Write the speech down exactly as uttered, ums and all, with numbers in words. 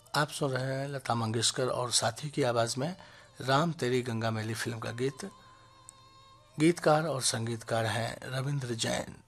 आप सुन रहे हैं लता मंगेशकर और साथी की आवाज़ में राम तेरी गंगा मैली फिल्म का गीत। गीतकार और संगीतकार हैं रविंद्र जैन।